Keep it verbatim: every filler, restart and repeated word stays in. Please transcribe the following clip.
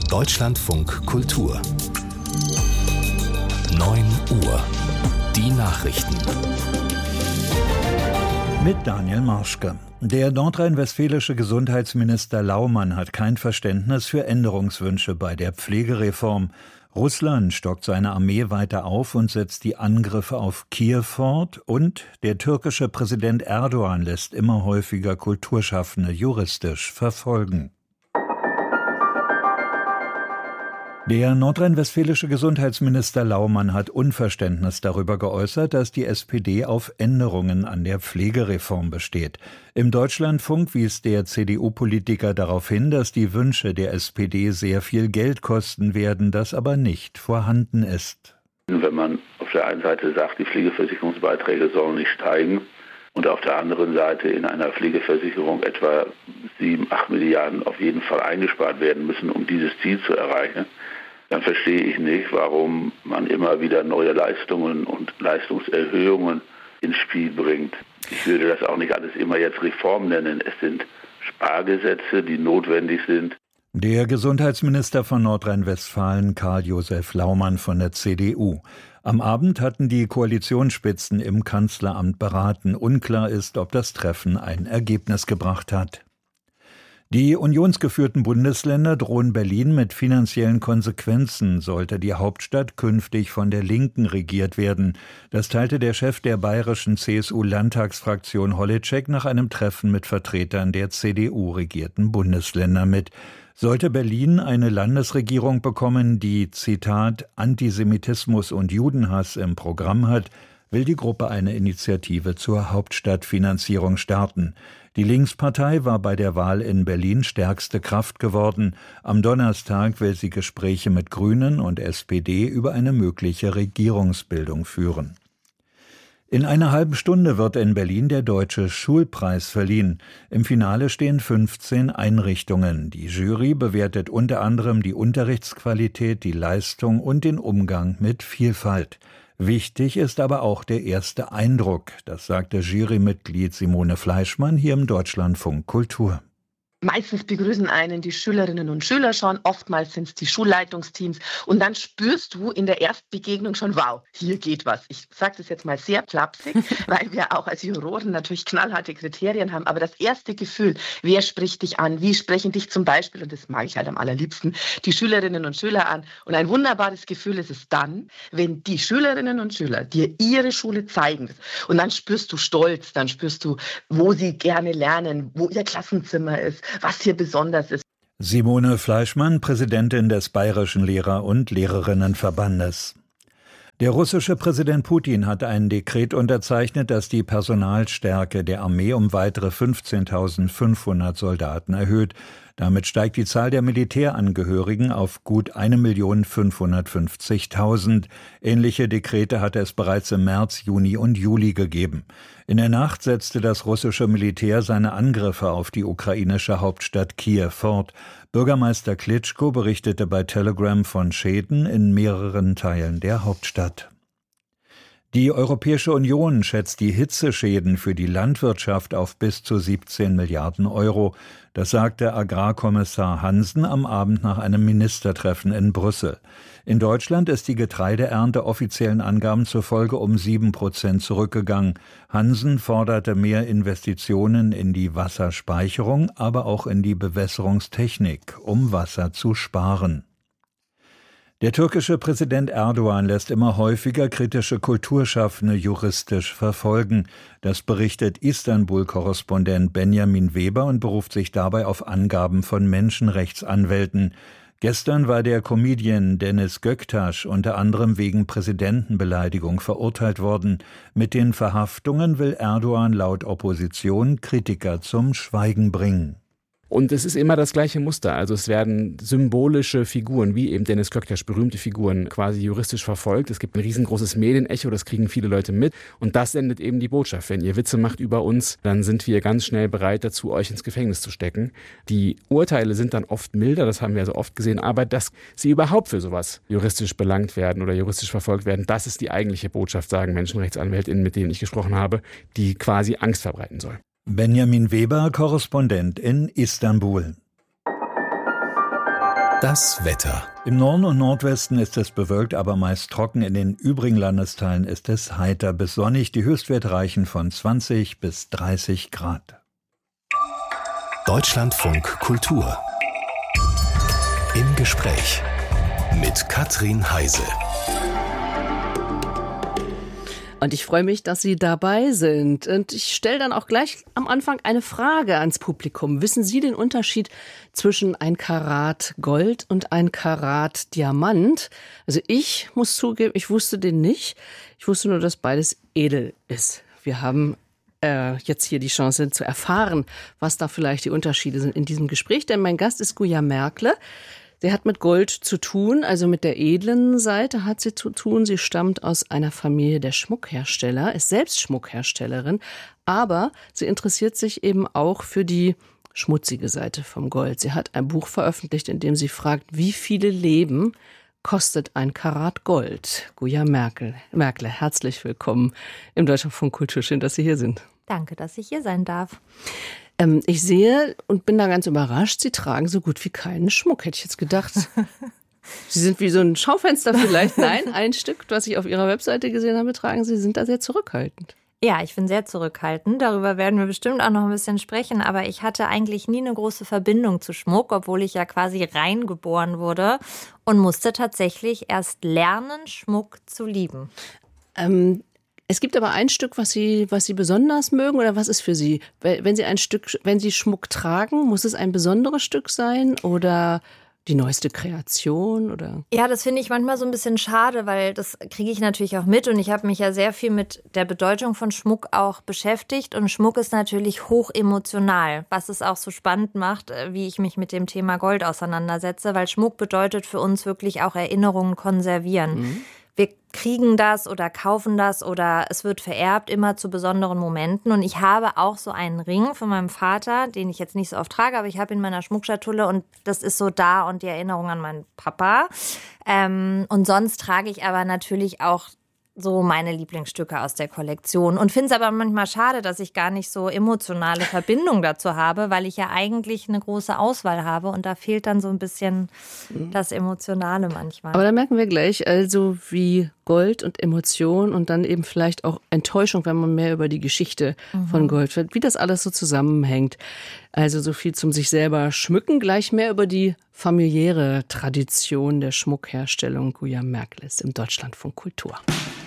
Deutschlandfunk Kultur. neun Uhr. Die Nachrichten. Mit Daniel Marschke. Der nordrhein-westfälische Gesundheitsminister Laumann hat kein Verständnis für Änderungswünsche bei der Pflegereform. Russland stockt seine Armee weiter auf und setzt die Angriffe auf Kiew fort. Und der türkische Präsident Erdogan lässt immer häufiger Kulturschaffende juristisch verfolgen. Der nordrhein-westfälische Gesundheitsminister Laumann hat Unverständnis darüber geäußert, dass die S P D auf Änderungen an der Pflegereform besteht. Im Deutschlandfunk wies der C D U-Politiker darauf hin, dass die Wünsche der S P D sehr viel Geld kosten werden, das aber nicht vorhanden ist. Wenn man auf der einen Seite sagt, die Pflegeversicherungsbeiträge sollen nicht steigen und auf der anderen Seite in einer Pflegeversicherung etwa sieben, acht Milliarden auf jeden Fall eingespart werden müssen, um dieses Ziel zu erreichen, dann verstehe ich nicht, warum man immer wieder neue Leistungen und Leistungserhöhungen ins Spiel bringt. Ich würde das auch nicht alles immer jetzt Reform nennen. Es sind Spargesetze, die notwendig sind. Der Gesundheitsminister von Nordrhein-Westfalen, Karl-Josef Laumann von der C D U. Am Abend hatten die Koalitionsspitzen im Kanzleramt beraten. Unklar ist, ob das Treffen ein Ergebnis gebracht hat. Die unionsgeführten Bundesländer drohen Berlin mit finanziellen Konsequenzen, sollte die Hauptstadt künftig von der Linken regiert werden. Das teilte der Chef der bayerischen C S U-Landtagsfraktion Holleczek nach einem Treffen mit Vertretern der C D U-regierten Bundesländer mit. Sollte Berlin eine Landesregierung bekommen, die, Zitat, Antisemitismus und Judenhass im Programm hat, will die Gruppe eine Initiative zur Hauptstadtfinanzierung starten. Die Linkspartei war bei der Wahl in Berlin stärkste Kraft geworden. Am Donnerstag will sie Gespräche mit Grünen und S P D über eine mögliche Regierungsbildung führen. In einer halben Stunde wird in Berlin der Deutsche Schulpreis verliehen. Im Finale stehen fünfzehn Einrichtungen. Die Jury bewertet unter anderem die Unterrichtsqualität, die Leistung und den Umgang mit Vielfalt. Wichtig ist aber auch der erste Eindruck, das sagte Jurymitglied Simone Fleischmann hier im Deutschlandfunk Kultur. Meistens begrüßen einen die Schülerinnen und Schüler schon, oftmals sind es die Schulleitungsteams und dann spürst du in der Erstbegegnung schon, wow, hier geht was. Ich sage das jetzt mal sehr flapsig, weil wir auch als Juroren natürlich knallharte Kriterien haben, aber das erste Gefühl, wer spricht dich an, wie sprechen dich zum Beispiel, und das mag ich halt am allerliebsten, die Schülerinnen und Schüler an. Und ein wunderbares Gefühl ist es dann, wenn die Schülerinnen und Schüler dir ihre Schule zeigen und dann spürst du Stolz, dann spürst du, wo sie gerne lernen, wo ihr Klassenzimmer ist, was hier besonders ist. Simone Fleischmann, Präsidentin des Bayerischen Lehrer- und Lehrerinnenverbandes. Der russische Präsident Putin hat ein Dekret unterzeichnet, das die Personalstärke der Armee um weitere fünfzehntausendfünfhundert Soldaten erhöht. Damit steigt die Zahl der Militärangehörigen auf gut eine Million fünfhundertfünfzigtausend. Ähnliche Dekrete hatte es bereits im März, Juni und Juli gegeben. In der Nacht setzte das russische Militär seine Angriffe auf die ukrainische Hauptstadt Kiew fort. Bürgermeister Klitschko berichtete bei Telegram von Schäden in mehreren Teilen der Hauptstadt. Die Europäische Union schätzt die Hitzeschäden für die Landwirtschaft auf bis zu siebzehn Milliarden Euro. Das sagte Agrarkommissar Hansen am Abend nach einem Ministertreffen in Brüssel. In Deutschland ist die Getreideernte offiziellen Angaben zufolge um sieben Prozent zurückgegangen. Hansen forderte mehr Investitionen in die Wasserspeicherung, aber auch in die Bewässerungstechnik, um Wasser zu sparen. Der türkische Präsident Erdogan lässt immer häufiger kritische Kulturschaffende juristisch verfolgen. Das berichtet Istanbul-Korrespondent Benjamin Weber und beruft sich dabei auf Angaben von Menschenrechtsanwälten. Gestern war der Comedian Deniz Göktaş unter anderem wegen Präsidentenbeleidigung verurteilt worden. Mit den Verhaftungen will Erdogan laut Opposition Kritiker zum Schweigen bringen. Und es ist immer das gleiche Muster. Also es werden symbolische Figuren, wie eben Deniz Göktaş, berühmte Figuren, quasi juristisch verfolgt. Es gibt ein riesengroßes Medienecho, das kriegen viele Leute mit. Und das sendet eben die Botschaft. Wenn ihr Witze macht über uns, dann sind wir ganz schnell bereit dazu, euch ins Gefängnis zu stecken. Die Urteile sind dann oft milder, das haben wir also oft gesehen. Aber dass sie überhaupt für sowas juristisch belangt werden oder juristisch verfolgt werden, das ist die eigentliche Botschaft, sagen Menschenrechtsanwältinnen, mit denen ich gesprochen habe, die quasi Angst verbreiten soll. Benjamin Weber, Korrespondent in Istanbul. Das Wetter. Im Norden und Nordwesten ist es bewölkt, aber meist trocken. In den übrigen Landesteilen ist es heiter bis sonnig. Die Höchstwerte reichen von zwanzig bis dreißig Grad. Deutschlandfunk Kultur. Im Gespräch mit Katrin Heise. Und ich freue mich, dass Sie dabei sind. Und ich stelle dann auch gleich am Anfang eine Frage ans Publikum. Wissen Sie den Unterschied zwischen ein Karat Gold und ein Karat Diamant? Also ich muss zugeben, ich wusste den nicht. Ich wusste nur, dass beides edel ist. Wir haben äh, jetzt hier die Chance zu erfahren, was da vielleicht die Unterschiede sind in diesem Gespräch. Denn mein Gast ist Guja Merkle. Sie hat mit Gold zu tun, also mit der edlen Seite hat sie zu tun. Sie stammt aus einer Familie der Schmuckhersteller, ist selbst Schmuckherstellerin, aber sie interessiert sich eben auch für die schmutzige Seite vom Gold. Sie hat ein Buch veröffentlicht, in dem sie fragt, wie viele Leben kostet ein Karat Gold? Guja Merkle, Merkle, herzlich willkommen im Deutschlandfunk Kultur. Schön, dass Sie hier sind. Danke, dass ich hier sein darf. Ähm, ich sehe und bin da ganz überrascht, Sie tragen so gut wie keinen Schmuck, hätte ich jetzt gedacht. Sie sind wie so ein Schaufenster vielleicht. Nein, ein Stück, was ich auf Ihrer Webseite gesehen habe, tragen Sie, sind da sehr zurückhaltend. Ja, ich bin sehr zurückhaltend. Darüber werden wir bestimmt auch noch ein bisschen sprechen. Aber ich hatte eigentlich nie eine große Verbindung zu Schmuck, obwohl ich ja quasi reingeboren wurde und musste tatsächlich erst lernen, Schmuck zu lieben. Ähm, Es gibt aber ein Stück, was Sie, was Sie besonders mögen, oder was ist für Sie? Wenn Sie ein Stück, wenn Sie Schmuck tragen, muss es ein besonderes Stück sein oder die neueste Kreation oder? Ja, das finde ich manchmal so ein bisschen schade, weil das kriege ich natürlich auch mit und ich habe mich ja sehr viel mit der Bedeutung von Schmuck auch beschäftigt und Schmuck ist natürlich hoch emotional, was es auch so spannend macht, wie ich mich mit dem Thema Gold auseinandersetze, weil Schmuck bedeutet für uns wirklich auch Erinnerungen konservieren. Mhm. Wir kriegen das oder kaufen das oder es wird vererbt, immer zu besonderen Momenten. Und ich habe auch so einen Ring von meinem Vater, den ich jetzt nicht so oft trage, aber ich habe ihn in meiner Schmuckschatulle und das ist so da und die Erinnerung an meinen Papa. Ähm, und sonst trage ich aber natürlich auch so meine Lieblingsstücke aus der Kollektion und finde es aber manchmal schade, dass ich gar nicht so emotionale Verbindung dazu habe, weil ich ja eigentlich eine große Auswahl habe und da fehlt dann so ein bisschen das Emotionale manchmal. Aber da merken wir gleich, also wie Gold und Emotion und dann eben vielleicht auch Enttäuschung, wenn man mehr über die Geschichte mhm. von Gold hört, wie das alles so zusammenhängt. Also so viel zum sich selber schmücken, gleich mehr über die familiäre Tradition der Schmuckherstellung. Guja Merkle ist im Deutschlandfunk Kultur.